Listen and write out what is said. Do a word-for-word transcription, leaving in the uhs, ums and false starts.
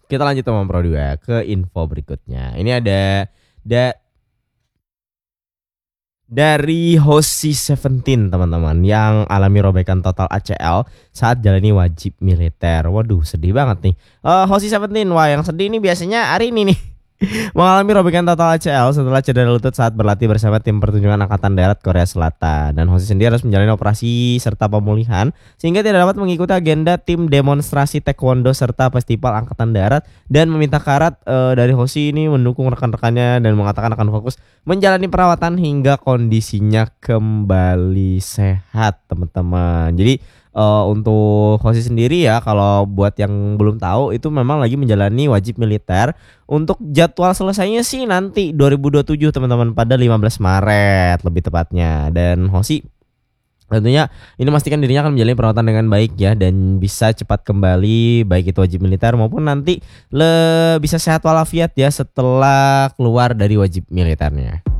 Kita lanjut sama Pro dua ke info berikutnya. Ini ada da, dari Hoshi Seventeen teman-teman yang alami robekan total A C L saat jalani wajib militer. Waduh, sedih banget nih. Uh, Hoshi Seventeen, wah yang sedih ini biasanya hari ini nih. Mengalami robekan total A C L setelah cedera lutut saat berlatih bersama tim pertunjukan Angkatan Darat Korea Selatan. Dan Hoshi sendiri harus menjalani operasi serta pemulihan sehingga tidak dapat mengikuti agenda tim demonstrasi taekwondo serta festival Angkatan Darat, dan meminta karat e, dari Hoshi ini mendukung rekan-rekannya dan mengatakan akan fokus menjalani perawatan hingga kondisinya kembali sehat, teman-teman. Jadi Uh, untuk Hoshi sendiri ya, kalau buat yang belum tahu itu memang lagi menjalani wajib militer. Untuk jadwal selesainya sih nanti dua ribu dua puluh tujuh teman-teman, pada lima belas Maret lebih tepatnya. Dan Hoshi tentunya ini memastikan dirinya akan menjalani perawatan dengan baik ya, dan bisa cepat kembali baik itu wajib militer maupun nanti le bisa sehat walafiat ya setelah keluar dari wajib militernya.